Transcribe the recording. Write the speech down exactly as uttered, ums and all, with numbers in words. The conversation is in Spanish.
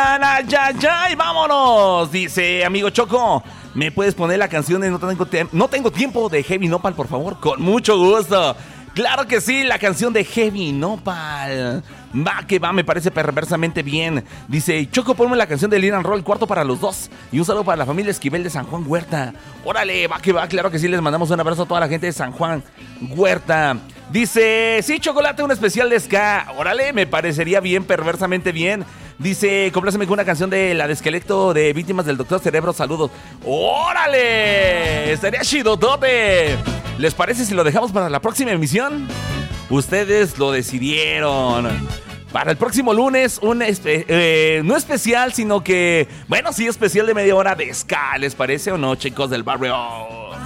mandan. ¡Ay, ay, ay! ¡Vámonos! Dice, amigo Choco, ¿me puedes poner la canción de No tengo, Tem- no tengo tiempo de Heavy Nopal, por favor? Con mucho gusto. Claro que sí, la canción de Heavy Nopal. Va que va, me parece perversamente bien. Dice, Choco, ponme la canción de Lil and Roll, cuarto para los dos. Y un saludo para la familia Esquivel de San Juan Huerta. Órale, va que va, claro que sí, les mandamos un abrazo a toda la gente de San Juan Huerta. Dice, sí, Chocolate, un especial de ska. Órale, me parecería bien, perversamente bien. Dice, compláceme con una canción de la de Esqueleto de Víctimas del Doctor Cerebro, saludos. ¡Órale! Estaría chidotote. ¿Les parece si lo dejamos para la próxima emisión? Ustedes lo decidieron. Para el próximo lunes, un espe- eh, no especial, sino que, bueno, sí, especial de media hora de ska. ¿Les parece o no, chicos del barrio?